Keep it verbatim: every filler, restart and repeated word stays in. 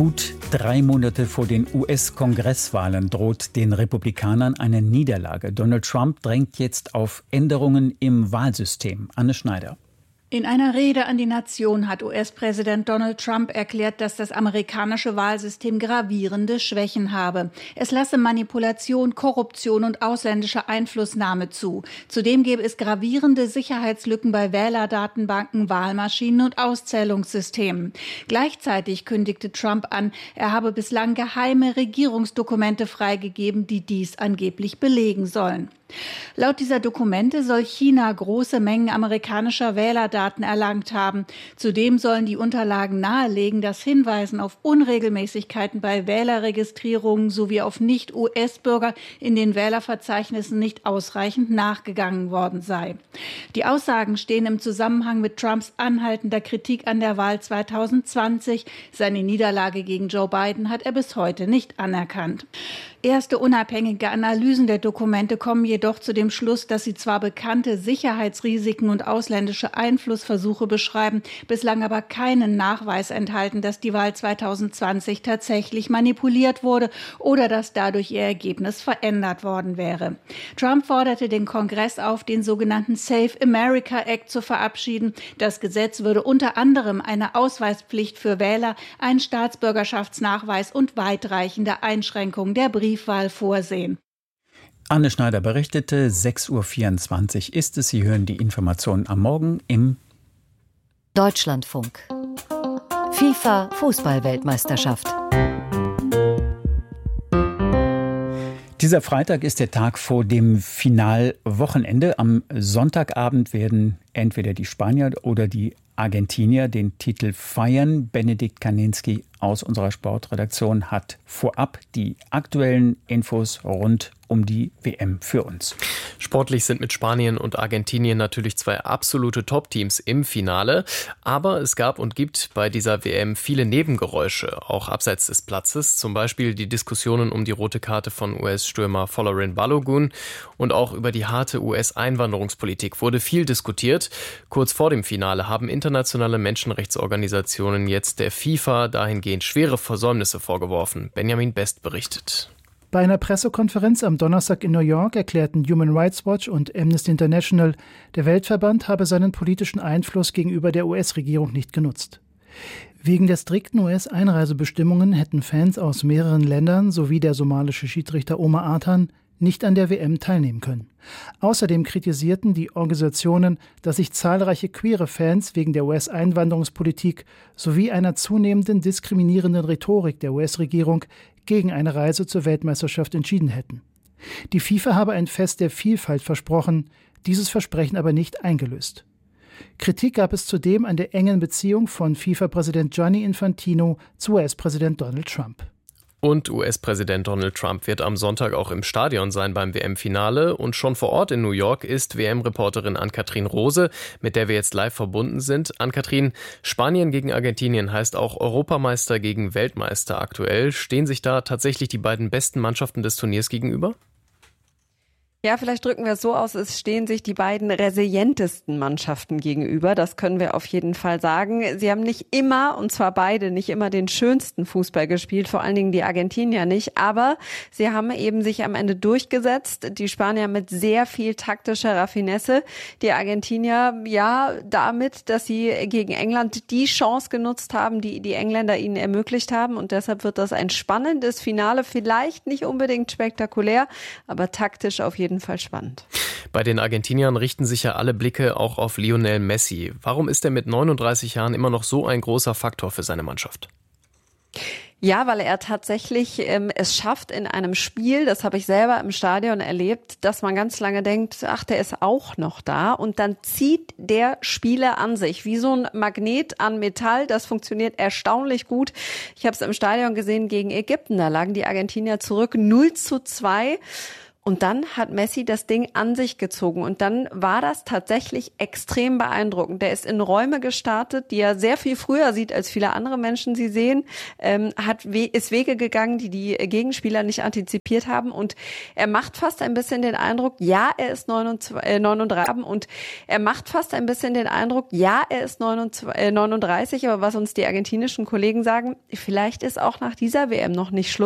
Gut drei Monate vor den U S-Kongresswahlen droht den Republikanern eine Niederlage. Donald Trump drängt jetzt auf Änderungen im Wahlsystem. Anne Schneider. In einer Rede an die Nation hat U S-Präsident Donald Trump erklärt, dass das amerikanische Wahlsystem gravierende Schwächen habe. Es lasse Manipulation, Korruption und ausländische Einflussnahme zu. Zudem gäbe es gravierende Sicherheitslücken bei Wählerdatenbanken, Wahlmaschinen und Auszählungssystemen. Gleichzeitig kündigte Trump an, er habe bislang geheime Regierungsdokumente freigegeben, die dies angeblich belegen sollen. Laut dieser Dokumente soll China große Mengen amerikanischer Wählerdaten erlangt haben. Zudem sollen die Unterlagen nahelegen, dass Hinweisen auf Unregelmäßigkeiten bei Wählerregistrierungen sowie auf Nicht-U S-Bürger in den Wählerverzeichnissen nicht ausreichend nachgegangen worden sei. Die Aussagen stehen im Zusammenhang mit Trumps anhaltender Kritik an der Wahl zwanzig zwanzig. Seine Niederlage gegen Joe Biden hat er bis heute nicht anerkannt. Erste unabhängige Analysen der Dokumente kommen jedoch zu dem Schluss, dass sie zwar bekannte Sicherheitsrisiken und ausländische Einflussversuche beschreiben, bislang aber keinen Nachweis enthalten, dass die Wahl zwanzig zwanzig tatsächlich manipuliert wurde oder dass dadurch ihr Ergebnis verändert worden wäre. Trump forderte den Kongress auf, den sogenannten Save America Act zu verabschieden. Das Gesetz würde unter anderem eine Ausweispflicht für Wähler, einen Staatsbürgerschaftsnachweis und weitreichende Einschränkungen der Briefwahl vorsehen. Anne Schneider berichtete, sechs Uhr vierundzwanzig ist es. Sie hören die Informationen am Morgen im Deutschlandfunk. FIFA-Fußball-Weltmeisterschaft. Dieser Freitag ist der Tag vor dem Finalwochenende. Am Sonntagabend werden entweder die Spanier oder die Argentinier den Titel feiern. Benedikt Kaninski aus unserer Sportredaktion hat vorab die aktuellen Infos rund um die W M für uns. Sportlich sind mit Spanien und Argentinien natürlich zwei absolute Top-Teams im Finale. Aber es gab und gibt bei dieser W M viele Nebengeräusche, auch abseits des Platzes. Zum Beispiel die Diskussionen um die rote Karte von U S-Stürmer Folarin Balogun. Und auch über die harte U S-Einwanderungspolitik wurde viel diskutiert. Kurz vor dem Finale haben internationale Menschenrechtsorganisationen jetzt der FIFA dahingehend schwere Versäumnisse vorgeworfen. Benjamin Best berichtet. Bei einer Pressekonferenz am Donnerstag in New York erklärten Human Rights Watch und Amnesty International, der Weltverband habe seinen politischen Einfluss gegenüber der U S-Regierung nicht genutzt. Wegen der strikten U S-Einreisebestimmungen hätten Fans aus mehreren Ländern sowie der somalische Schiedsrichter Omar Artan nicht an der W M teilnehmen können. Außerdem kritisierten die Organisationen, dass sich zahlreiche queere Fans wegen der U S-Einwanderungspolitik sowie einer zunehmenden diskriminierenden Rhetorik der U S-Regierung gegen eine Reise zur Weltmeisterschaft entschieden hätten. Die FIFA habe ein Fest der Vielfalt versprochen, dieses Versprechen aber nicht eingelöst. Kritik gab es zudem an der engen Beziehung von FIFA-Präsident Gianni Infantino zu U S-Präsident Donald Trump. Und U S-Präsident Donald Trump wird am Sonntag auch im Stadion sein beim W M-Finale. Und schon vor Ort in New York ist W M-Reporterin Ann-Kathrin Rose, mit der wir jetzt live verbunden sind. Ann-Kathrin, Spanien gegen Argentinien heißt auch Europameister gegen Weltmeister aktuell. Stehen sich da tatsächlich die beiden besten Mannschaften des Turniers gegenüber? Ja, vielleicht drücken wir es so aus, es stehen sich die beiden resilientesten Mannschaften gegenüber. Das können wir auf jeden Fall sagen. Sie haben nicht immer, und zwar beide, nicht immer den schönsten Fußball gespielt, vor allen Dingen die Argentinier nicht. Aber sie haben eben sich am Ende durchgesetzt. Die Spanier mit sehr viel taktischer Raffinesse. Die Argentinier, ja, damit, dass sie gegen England die Chance genutzt haben, die die Engländer ihnen ermöglicht haben. Und deshalb wird das ein spannendes Finale. Vielleicht nicht unbedingt spektakulär, aber taktisch auf jeden Fall spannend. Bei den Argentiniern richten sich ja alle Blicke auch auf Lionel Messi. Warum ist er mit neununddreißig Jahren immer noch so ein großer Faktor für seine Mannschaft? Ja, weil er tatsächlich ähm, es schafft in einem Spiel, das habe ich selber im Stadion erlebt, dass man ganz lange denkt, ach, der ist auch noch da. Und dann zieht der Spieler an sich, wie so ein Magnet an Metall. Das funktioniert erstaunlich gut. Ich habe es im Stadion gesehen gegen Ägypten, da lagen die Argentinier zurück null zu zwei. Und dann hat Messi das Ding an sich gezogen und dann war das tatsächlich extrem beeindruckend. Der ist in Räume gestartet, die er sehr viel früher sieht, als viele andere Menschen sie sehen, ähm, hat we- ist Wege gegangen, die die Gegenspieler nicht antizipiert haben und er macht fast ein bisschen den Eindruck, ja, er ist neununddreißig und er macht fast ein bisschen den Eindruck, ja, er ist neununddreißig, aber was uns die argentinischen Kollegen sagen, vielleicht ist auch nach dieser W M noch nicht Schluss.